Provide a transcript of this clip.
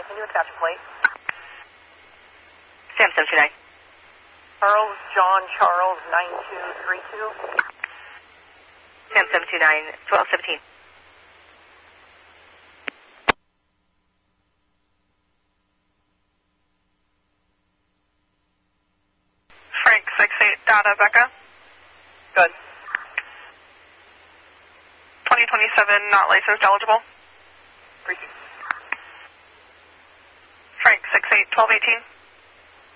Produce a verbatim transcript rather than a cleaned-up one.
can you attach a plate? Sam seven two nine. Charles, John, Charles, nine two three two. Sam seven two nine, twelve seventeen. Frank six eight, data, Becca. Good. twenty twenty-seven, not licensed eligible. Appreciate it. Frank six eight, twelve eighteen.